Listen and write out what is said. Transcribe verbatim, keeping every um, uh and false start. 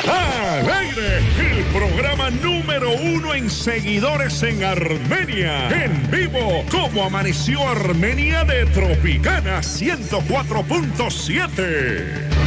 Al aire, el programa número uno en seguidores en Armenia. En vivo, como amaneció Armenia de Tropicana ciento cuatro punto siete.